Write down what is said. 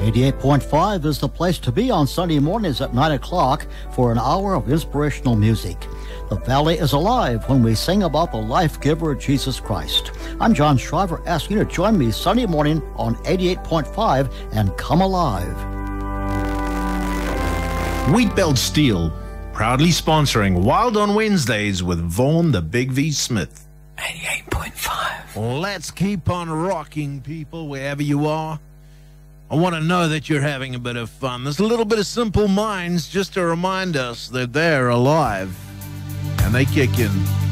88.5 is the place to be on Sunday mornings at 9 o'clock for an hour of inspirational music. The Valley is alive when we sing about the life giver, Jesus Christ. I'm John Shriver, asking you to join me Sunday morning on 88.5 and come alive. Wheatbelt Steel, proudly sponsoring Wild on Wednesdays with Vaughn the Big V Smith. 88.5. Let's keep on rocking, people, wherever you are. I want to know that you're having a bit of fun. There's a little bit of Simple Minds just to remind us that they're alive. And they kick in.